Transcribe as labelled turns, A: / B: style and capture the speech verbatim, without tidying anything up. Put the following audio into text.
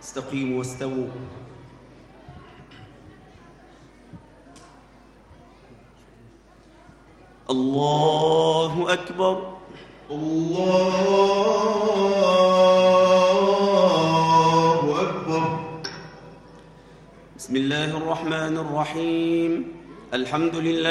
A: استقيموا واستووا. الله أكبر.
B: الله أكبر.
A: بسم الله الرحمن الرحيم. الحمد لله